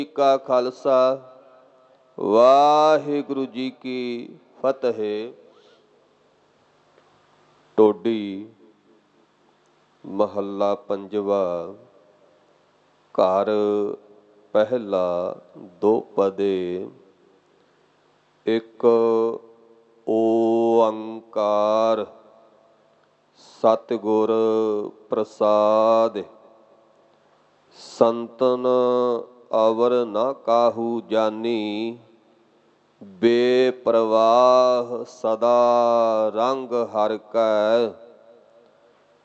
ਜੀ ਕਾ ਖਾਲਸਾ ਵਾਹਿਗੁਰੂ ਜੀ ਕੀ ਫਤਿਹ। ਟੋਡੀ ਮਹੱਲਾ ਪੰਜਵਾ। ਘਰ ਪਹਿਲਾ ਦੋ ਪਦੇ। ਇੱਕ ਓੰਕਾਰ ਸਤਿਗੁਰ ਪ੍ਰਸਾਦਿ। ਸੰਤਨ ਅਵਰ ਨ ਕਾਹੂ ਜਾਨੀ, ਬੇਪਰਵਾਹ ਸਦਾ ਰੰਗ ਹਰਿ ਕੈ।